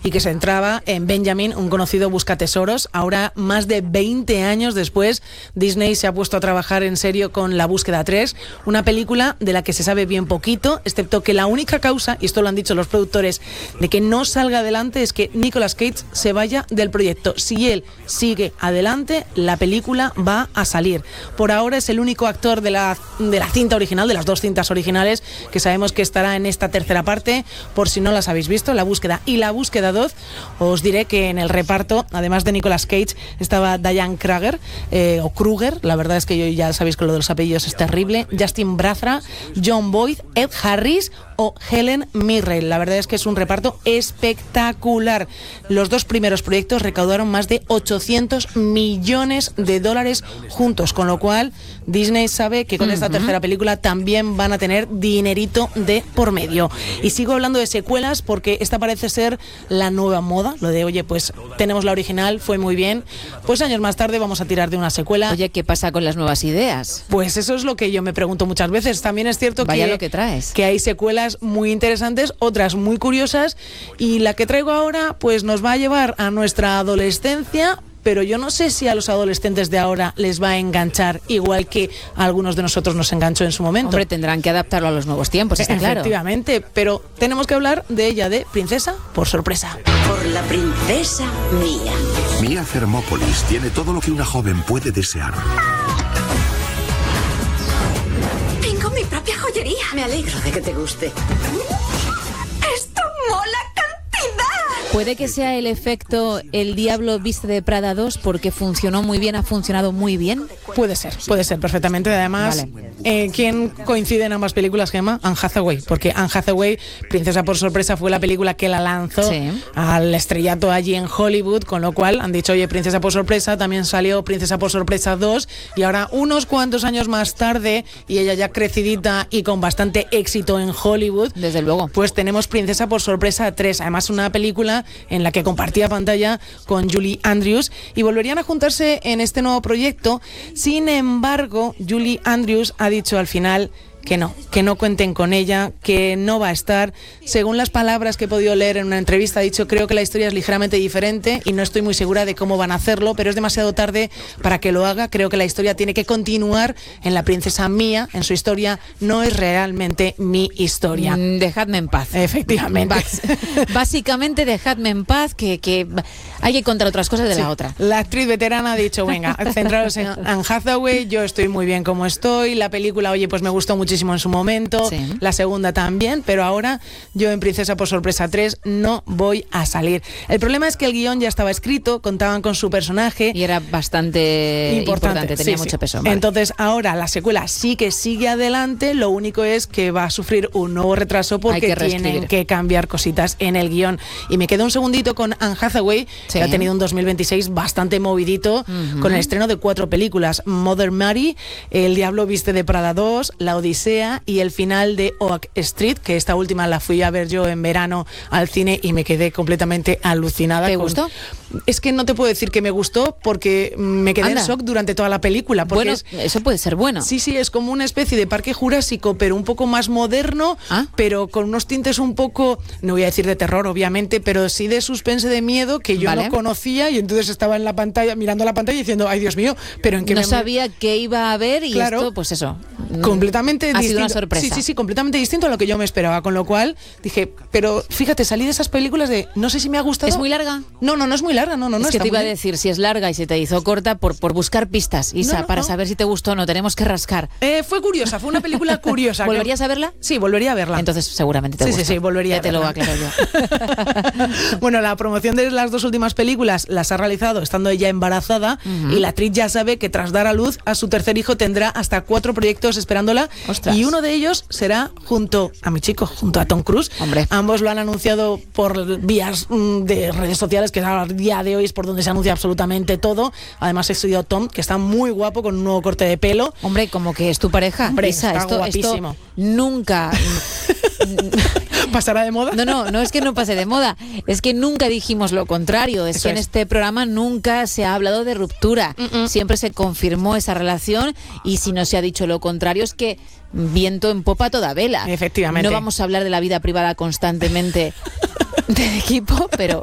y que se centraba en Benjamin, un conocido buscatesoros. Ahora, más de 20 años después, Disney se ha puesto a trabajar en serio con La Búsqueda 3, una película de la que se sabe bien poquito, excepto que la única causa, y esto lo han dicho los productores, de que no salga adelante es que Nicolas Cage se vaya del proyecto. Si él sigue adelante, la película va a salir. Por ahora es el único actor de la cinta original, de las dos cintas originales, que sabemos que estará en esta tercera parte. Por si no las habéis visto, La Búsqueda y La Búsqueda 2, os diré que en el reparto, además de Nicolas Cage, estaba Diane Kruger, o Kruger, la verdad es que yo ya sabéis que lo de los apellidos es terrible, Justin Brathra, John Boyd, Ed Harris o Helen Mirren. La verdad es que es un reparto espectacular. Los dos primeros proyectos recaudaron más de 800 millones de dólares juntos, con lo cual Disney sabe que con esta tercera película también van a tener dinerito de por medio. Y sigo hablando de secuelas porque esta parece ser la nueva moda, lo de, oye, pues tenemos la original, fue muy bien, pues años más tarde vamos a tirar de una secuela. Oye, ¿qué pasa con las nuevas ideas? Pues eso es lo que yo me pregunto muchas veces. También es cierto Vaya lo que traes. Que hay secuelas muy interesantes, otras muy curiosas, y la que traigo ahora pues nos va a llevar a nuestra adolescencia, pero yo no sé si a los adolescentes de ahora les va a enganchar igual que a algunos de nosotros nos enganchó en su momento. Hombre, tendrán que adaptarlo a los nuevos tiempos, está claro. Efectivamente, pero tenemos que hablar de ella, de Princesa por sorpresa. Por la princesa Mía. Mía Thermopolis tiene todo lo que una joven puede desear. Tengo mi propia joyería. Me alegro de que te guste. ¡Esto mola cantidad! Puede que sea el efecto El Diablo Viste de Prada 2 porque funcionó muy bien, ha funcionado muy bien. Puede ser perfectamente. Además, ¿quién coincide en ambas películas, Gemma? Anne Hathaway, porque Anne Hathaway, Princesa por sorpresa, fue la película que la lanzó al estrellato allí en Hollywood, con lo cual han dicho, oye, Princesa por sorpresa, también salió Princesa por sorpresa 2, y ahora unos cuantos años más tarde, y ella ya crecidita y con bastante éxito en Hollywood, desde luego, pues tenemos Princesa por sorpresa 3, además una película en la que compartía pantalla con Julie Andrews, y volverían a juntarse en este nuevo proyecto. Sin embargo, Julie Andrews ha dicho al final que no cuenten con ella, que no va a estar. Según las palabras que he podido leer en una entrevista, ha dicho, creo que la historia es ligeramente diferente y no estoy muy segura de cómo van a hacerlo, pero es demasiado tarde para que lo haga. Creo que la historia tiene que continuar en la princesa Mía, en su historia, no es realmente mi historia. Dejadme en paz. Efectivamente. Básicamente, dejadme en paz, que hay que contar otras cosas de la otra. La actriz veterana ha dicho, venga, centraros en Anne Hathaway, yo estoy muy bien como estoy, la película, oye, pues me gustó muchísimo en su momento, la segunda también, pero ahora yo en Princesa por sorpresa 3 no voy a salir. El problema es que el guión ya estaba escrito, contaban con su personaje y era bastante importante, tenía mucho peso. Vale. Entonces ahora la secuela sí que sigue adelante, lo único es que va a sufrir un nuevo retraso porque tienen que cambiar cositas en el guión. Y me quedo un segundito con Anne Hathaway, que ha tenido un 2026 bastante movidito, con el estreno de 4 películas: Mother Mary, El Diablo Viste de Prada 2, La Odisea y el final de Oak Street, que esta última la fui a ver yo en verano al cine y me quedé completamente alucinada. ¿Te gustó? Es que no te puedo decir que me gustó porque me quedé en shock durante toda la película. Bueno, eso puede ser bueno. Sí, es como una especie de Parque Jurásico, pero un poco más moderno, pero con unos tintes un poco, no voy a decir de terror, obviamente, pero sí de suspense, de miedo, que yo no conocía, y entonces estaba en la pantalla, mirando la pantalla y diciendo, ay Dios mío, pero en qué no sabía qué iba a ver, y esto, pues eso. Completamente ha distinto. Sido una sorpresa. Sí, completamente distinto a lo que yo me esperaba, con lo cual dije, pero fíjate, salí de esas películas de, no sé si me ha gustado. ¿Es muy larga? No es muy larga, no. Es que te iba a decir, si es larga y se te hizo corta, por buscar pistas, Isa, para saber si te gustó o no, tenemos que rascar. Fue curiosa, fue una película curiosa. ¿Volverías a verla? Sí, volvería a verla. Entonces seguramente te gusta. Sí, volvería a verla. Te lo aclaro yo. Bueno, la promoción de las 2 últimas películas las ha realizado estando ella embarazada, y la actriz ya sabe que tras dar a luz a su tercer hijo tendrá hasta 4 proyectos esperándola. Ostras. Y uno de ellos será junto a mi chico, junto a Tom Cruise. Hombre. Ambos lo han anunciado por vías de redes sociales, que a día de hoy es por donde se anuncia absolutamente todo. Además he estudiado Tom, que está muy guapo con un nuevo corte de pelo. Hombre, como que es tu pareja. Hombre, Isa, está guapísimo. Esto nunca... ¿Pasará de moda? No es que no pase de moda, es que nunca dijimos lo contrario. Es Eso que en este programa nunca se ha hablado de ruptura. Siempre se confirmó esa relación, y si no se ha dicho lo contrario es que viento en popa toda vela. Efectivamente. No vamos a hablar de la vida privada constantemente del equipo, pero